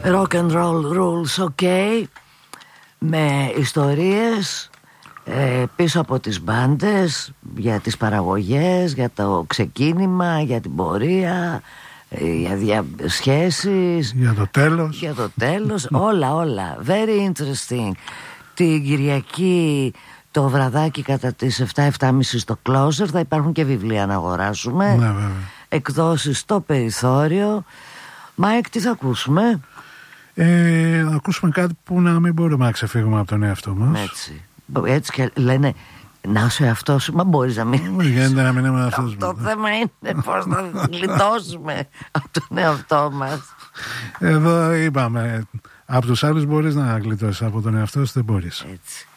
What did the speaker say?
Rock and roll rules, ok. Με ιστορίες πίσω από τις μπάντες, για τις παραγωγές, για το ξεκίνημα, για την πορεία, για σχέσεις, για το τέλος, όλα very interesting. Την Κυριακή το βραδάκι κατά τις 7-7.30 στο Closer θα υπάρχουν και βιβλία να αγοράσουμε. Ναι, βέβαια. Εκδόσεις στο περιθώριο. Μάικ, τι θα ακούσουμε? Να ακούσουμε κάτι που να μην μπορούμε να ξεφύγουμε από τον εαυτό μας. Έτσι και λένε, να είσαι εαυτό σου, μα μπορείς να μην. Γίνεται να μην είμαι εαυτός μου. Το θέμα είναι πώς θα γλιτώσουμε από τον εαυτό μας. Εδώ είπαμε, από τους άλλους μπορείς να γλιτώσεις, από τον εαυτό σου δεν μπορείς. Έτσι.